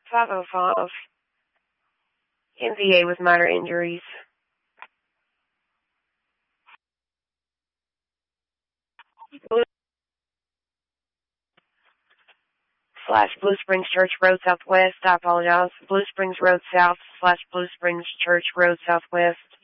505. MVA with minor injuries. Blue Springs Church Road Southwest. I apologize. Blue Springs Road South / Blue Springs Church Road Southwest.